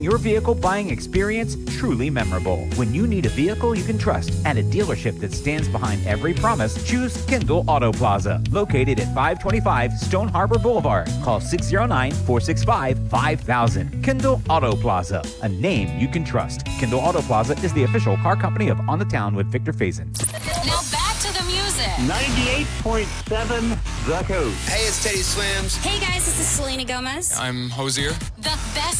Your vehicle buying experience truly memorable. When you need a vehicle you can trust and a dealership that stands behind every promise, choose Kendall Auto Plaza, located at 525 Stone Harbor Boulevard. Call 609-465-5000. Kendall Auto Plaza, a name you can trust. Kendall Auto Plaza is the official car company of On the Town with Victor Faison. Now back to the music. 98.7 The Coast. Hey, it's Teddy Swims. Hey guys, this is Selena Gomez. I'm Hosier. The best